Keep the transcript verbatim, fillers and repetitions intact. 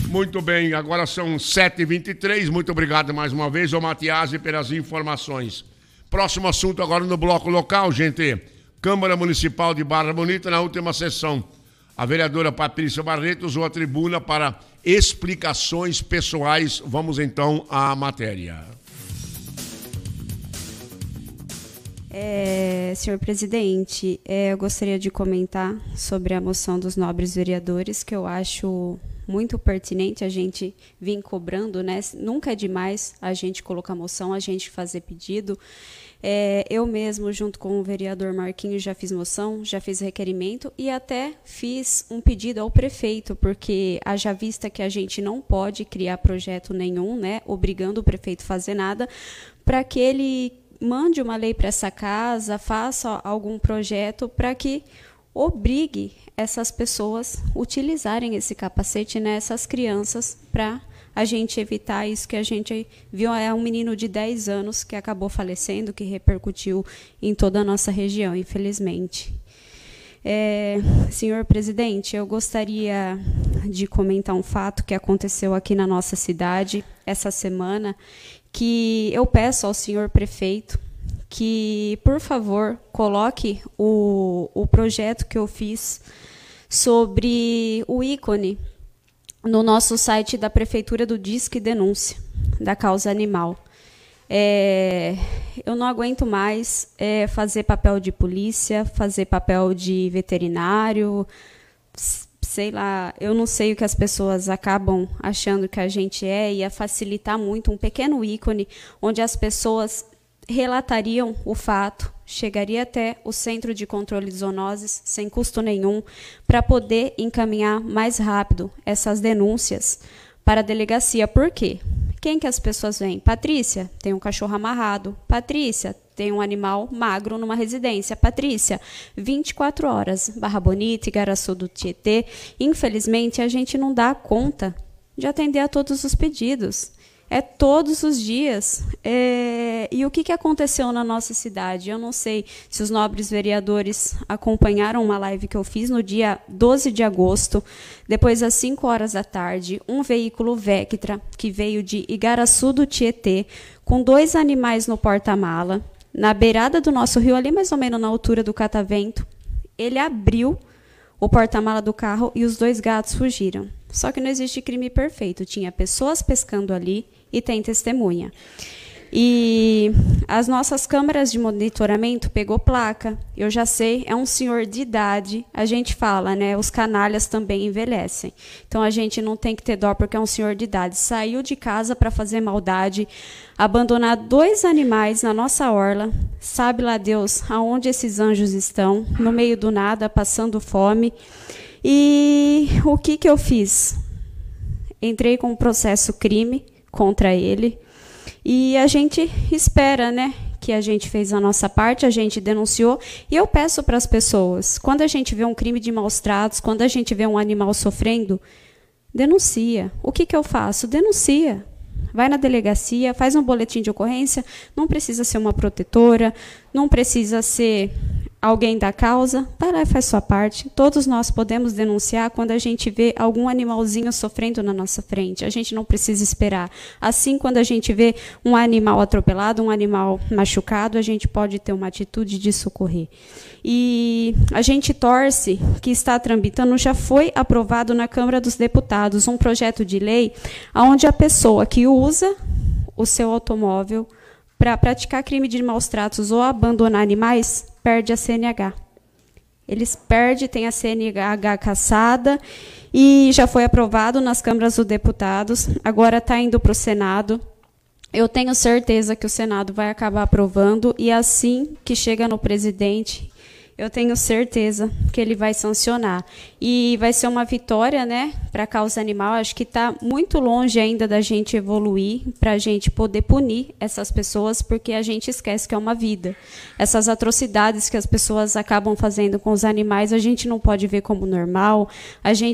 Muito bem, agora são sete e vinte e três. Muito obrigado mais uma vez, ô Matiasi, pelas informações. Próximo assunto agora no bloco local, gente. Câmara Municipal de Barra Bonita, na última sessão, a vereadora Patrícia Barreto usou a tribuna para explicações pessoais. Vamos então à matéria. É, senhor presidente, é, eu gostaria de comentar sobre a moção dos nobres vereadores, que eu acho muito pertinente a gente vir cobrando, né? Nunca é demais a gente colocar moção, a gente fazer pedido. É, eu mesmo, junto com o vereador Marquinhos, já fiz moção, já fiz requerimento e até fiz um pedido ao prefeito, porque haja vista que a gente não pode criar projeto nenhum, né, obrigando o prefeito a fazer nada, para que ele mande uma lei para essa casa, faça algum projeto para que obrigue essas pessoas a utilizarem esse capacete, né, essas crianças, para a gente evitar isso que a gente viu. É um menino de dez anos que acabou falecendo, que repercutiu em toda a nossa região, infelizmente. É, senhor presidente, eu gostaria de comentar um fato que aconteceu aqui na nossa cidade essa semana, que eu peço ao senhor prefeito que, por favor, coloque o, o projeto que eu fiz sobre o ícone no nosso site da Prefeitura do Disque Denúncia, da causa animal. É, eu não aguento mais é, fazer papel de polícia, fazer papel de veterinário, sei lá, eu não sei o que as pessoas acabam achando que a gente é, ia facilitar muito um pequeno ícone onde as pessoas relatariam o fato, chegaria até o Centro de Controle de Zoonoses sem custo nenhum, para poder encaminhar mais rápido essas denúncias para a delegacia. Por quê? Quem que as pessoas veem? Patrícia, tem um cachorro amarrado. Patrícia, tem um animal magro numa residência. Patrícia, vinte e quatro horas, Barra Bonita, Igaraçu do Tietê. Infelizmente, a gente não dá conta de atender a todos os pedidos. É todos os dias. É... E o que, que aconteceu na nossa cidade? Eu não sei se os nobres vereadores acompanharam uma live que eu fiz no dia doze de agosto, depois às cinco horas da tarde, um veículo Vectra, que veio de Igaraçu do Tietê, com dois animais no porta-mala, na beirada do nosso rio, ali mais ou menos na altura do catavento. Ele abriu o porta-mala do carro e os dois gatos fugiram. Só que não existe crime perfeito. Tinha pessoas pescando ali e tem testemunha. E as nossas câmeras de monitoramento pegou placa. Eu já sei, é um senhor de idade. A gente fala, né? Os canalhas também envelhecem. Então a gente não tem que ter dó porque é um senhor de idade. Saiu de casa para fazer maldade, abandonar dois animais na nossa orla. Sabe lá Deus aonde esses anjos estão, no meio do nada, passando fome. E o que, que eu fiz? Entrei com um processo crime contra ele e a gente espera, né, que a gente fez a nossa parte, a gente denunciou. E eu peço para as pessoas, quando a gente vê um crime de maus tratos, quando a gente vê um animal sofrendo, denuncia. O que, que eu faço? Denuncia. Vai na delegacia, faz um boletim de ocorrência, não precisa ser uma protetora, não precisa ser alguém da causa, vai lá e faz sua parte. Todos nós podemos denunciar quando a gente vê algum animalzinho sofrendo na nossa frente. A gente não precisa esperar. Assim, quando a gente vê um animal atropelado, um animal machucado, a gente pode ter uma atitude de socorrer. E a gente torce que está tramitando, já foi aprovado na Câmara dos Deputados, um projeto de lei onde a pessoa que usa o seu automóvel para praticar crime de maus tratos ou abandonar animais, perde a C N H. Eles perdem, tem a C N H cassada e já foi aprovado nas câmaras dos deputados, agora está indo para o Senado. Eu tenho certeza que o Senado vai acabar aprovando e assim que chega no presidente, eu tenho certeza que ele vai sancionar. E vai ser uma vitória, né, para a causa animal. Acho que está muito longe ainda da gente evoluir, para a gente poder punir essas pessoas, porque a gente esquece que é uma vida. Essas atrocidades que as pessoas acabam fazendo com os animais, a gente não pode ver como normal. A gente